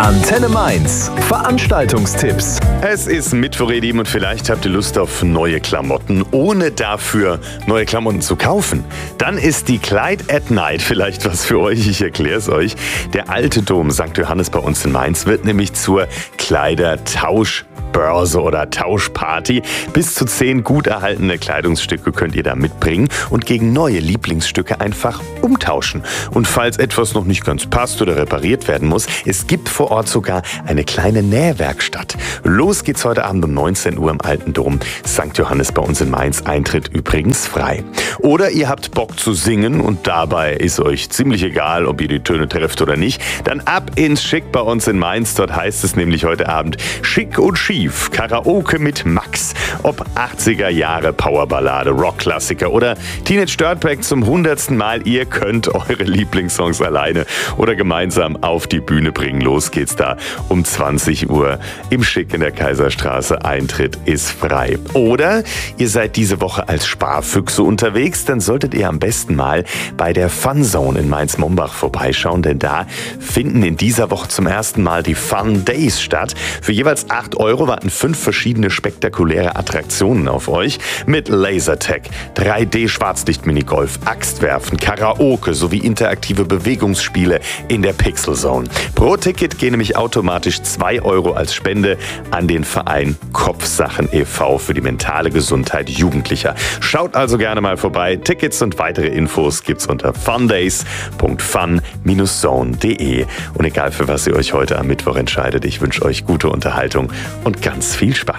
Antenne Mainz. Veranstaltungstipps. Es ist Mittwoch, ihr Lieben, und vielleicht habt ihr Lust auf neue Klamotten, ohne dafür neue Klamotten zu kaufen. Dann ist die Clyde at Night vielleicht was für euch. Ich erkläre es euch. Der alte Dom St. Johannes bei uns in Mainz wird nämlich zur Kleidertauschbörse oder Tauschparty. Bis zu 10 gut erhaltene Kleidungsstücke könnt ihr da mitbringen und gegen neue Lieblingsstücke einfach umtauschen. Und falls etwas noch nicht ganz passt oder repariert werden muss, es gibt vor Ort sogar eine kleine Nähwerkstatt. Los geht's heute Abend um 19 Uhr im Alten Dom St. Johannes bei uns in Mainz. Eintritt übrigens frei. Oder ihr habt Bock zu singen und dabei ist euch ziemlich egal, ob ihr die Töne trefft oder nicht. Dann ab ins Schick bei uns in Mainz. Dort heißt es nämlich heute Abend Schick und Schief, Karaoke mit Max. Ob 80er Jahre Powerballade, Rockklassiker oder Teenage Dirtbag zum 100. Mal. Ihr könnt eure Lieblingssongs alleine oder gemeinsam auf die Bühne bringen. Los geht's da um 20 Uhr im Schick in der Kaiserstraße. Eintritt ist frei. Oder ihr seid diese Woche als Sparfüchse unterwegs, dann solltet ihr am besten mal bei der Fun Zone in Mainz-Mombach vorbeischauen, denn da finden in dieser Woche zum ersten Mal die Fun Days statt. Für jeweils 8 € warten 5 verschiedene spektakuläre Attraktionen auf euch mit Lasertag, 3D-Schwarzlicht-Minigolf, Axtwerfen, Karaoke sowie interaktive Bewegungsspiele in der Pixel Zone. Pro Ticket gehen nämlich automatisch 2 € als Spende an den Verein Kopfsachen e.V. für die mentale Gesundheit Jugendlicher. Schaut also gerne mal vorbei. Tickets und weitere Infos gibt's unter fundays.fun-zone.de. Und egal für was ihr euch heute am Mittwoch entscheidet, ich wünsche euch gute Unterhaltung und ganz viel Spaß.